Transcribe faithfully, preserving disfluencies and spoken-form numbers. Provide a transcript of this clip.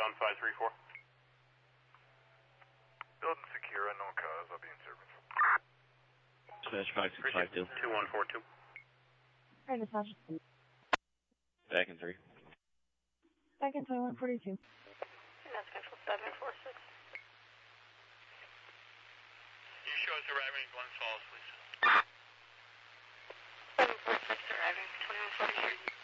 on five three four. Building secure, unknown cause, I'll be in service. Smash five six five two. two one four two. Hi, Natasha. Back in three. Back in twenty-one forty-two. That's control seven four six. You show us arriving in Glens Falls, please. seven four six arriving, twenty-one forty-three.